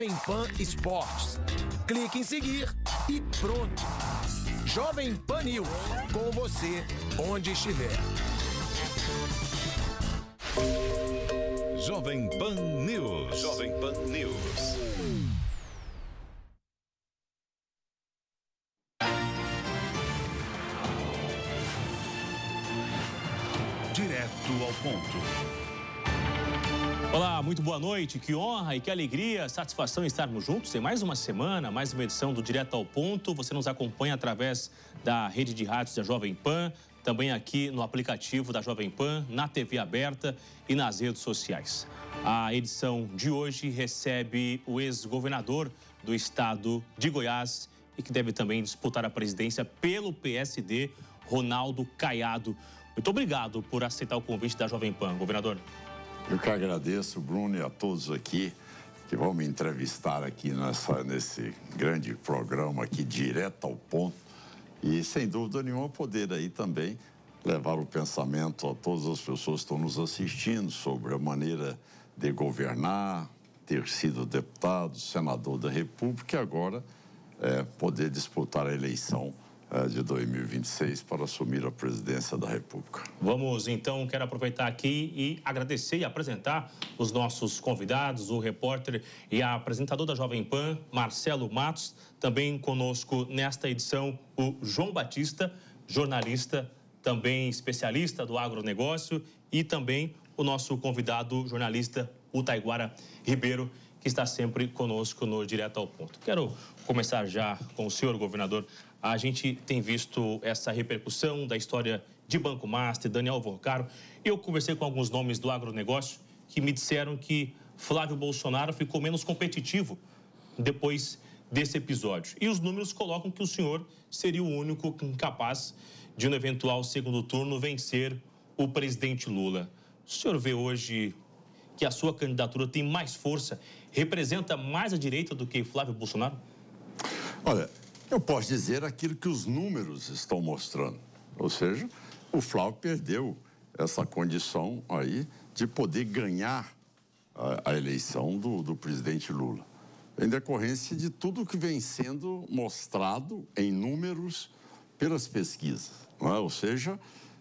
Jovem Pan Esportes. Clique em seguir e pronto. Jovem Pan News, com você, onde estiver. Jovem Pan News. Jovem Pan News. Direto ao ponto. Olá, muito boa noite, que honra e que alegria, satisfação estarmos juntos em mais uma semana, mais uma edição do Direto ao Ponto. Você nos acompanha através da rede de rádios da Jovem Pan, também aqui no aplicativo da Jovem Pan, na TV aberta e nas redes sociais. A edição de hoje recebe o ex-governador do estado de Goiás e que deve também disputar a presidência pelo PSD, Ronaldo Caiado. Muito obrigado por aceitar o convite da Jovem Pan, governador. Eu que agradeço, Bruno, e a todos aqui que vão me entrevistar aqui nesse grande programa aqui, Direto ao Ponto. E, sem dúvida nenhuma, poder aí também levar o pensamento a todas as pessoas que estão nos assistindo sobre a maneira de governar, ter sido deputado, senador da República e agora poder disputar a eleição de 2026 para assumir a presidência da República. Vamos, então, quero aproveitar aqui e agradecer e apresentar os nossos convidados, o repórter e apresentador da Jovem Pan, Marcelo Matos, também conosco nesta edição o João Batista, jornalista, também especialista do agronegócio e também o nosso convidado, jornalista, o Taiguara Ribeiro, que está sempre conosco no Direto ao Ponto. Quero começar já com o senhor, governador. A gente tem visto essa repercussão da história de Banco Master, Daniel Alvorcaro. Eu conversei com alguns nomes do agronegócio que me disseram que Flávio Bolsonaro ficou menos competitivo depois desse episódio. E os números colocam que o senhor seria o único capaz de, no eventual segundo turno, vencer o presidente Lula. O senhor vê hoje que a sua candidatura tem mais força, representa mais a direita do que Flávio Bolsonaro? Olha, eu posso dizer aquilo que os números estão mostrando. Ou seja, o Flávio perdeu essa condição aí de poder ganhar a eleição do presidente Lula, em decorrência de tudo que vem sendo mostrado em números pelas pesquisas. Não é? Ou seja,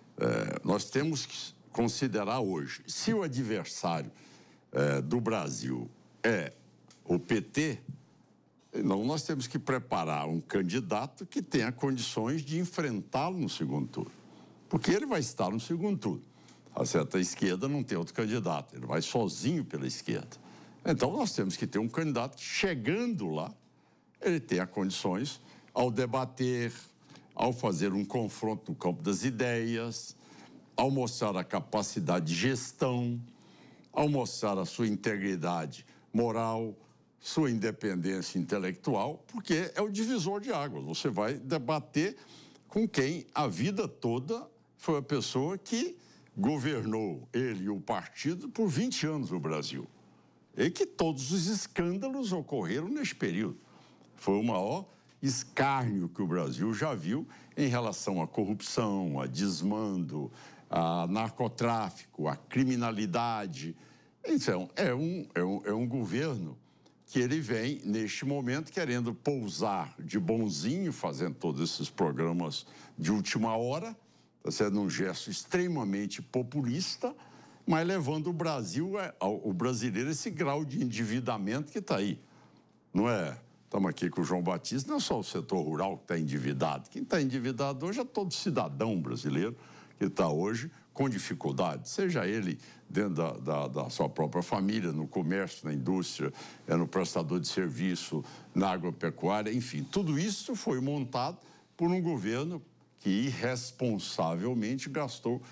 nós temos que considerar hoje, se o adversário do Brasil é o PT, não, nós temos que preparar um candidato que tenha condições de enfrentá-lo no segundo turno. Porque ele vai estar no segundo turno. A certa esquerda não tem outro candidato, ele vai sozinho pela esquerda. Então, nós temos que ter um candidato que, chegando lá, ele tenha condições, ao debater, ao fazer um confronto no campo das ideias, ao mostrar a capacidade de gestão, ao mostrar a sua integridade moral, sua independência intelectual, porque é o divisor de águas. Você vai debater com quem a vida toda foi a pessoa que governou, ele e o partido, por 20 anos no Brasil. E que todos os escândalos ocorreram nesse período. Foi o maior escárnio que o Brasil já viu em relação à corrupção, a desmando, a narcotráfico, a criminalidade. Então, é um governo que ele vem, neste momento, querendo pousar de bonzinho, fazendo todos esses programas de última hora, está sendo um gesto extremamente populista, mas levando o Brasil, o brasileiro, a esse grau de endividamento que está aí. Não é? Estamos aqui com o João Batista, não é só o setor rural que está endividado. Quem está endividado hoje é todo cidadão brasileiro que está hoje com dificuldade, seja ele dentro da sua própria família, no comércio, na indústria, no prestador de serviço, na agropecuária, enfim. Tudo isso foi montado por um governo que irresponsavelmente gastou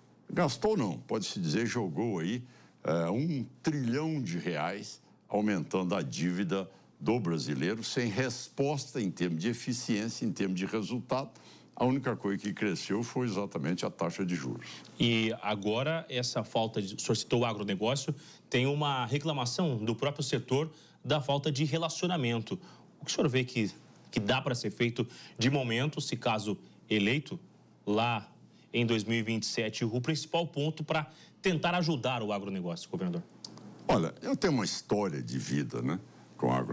não, pode-se dizer, jogou aí R$1 trilhão, aumentando a dívida do brasileiro, sem resposta em termos de eficiência, em termos de resultado. A única coisa que cresceu foi exatamente a taxa de juros. E agora, essa falta de... O senhor citou o agronegócio, tem uma reclamação do próprio setor da falta de relacionamento. O que o senhor vê que dá para ser feito de momento, se caso eleito, lá em 2027, o principal ponto para tentar ajudar o agronegócio, governador? Olha, eu tenho uma história de vida, né? com a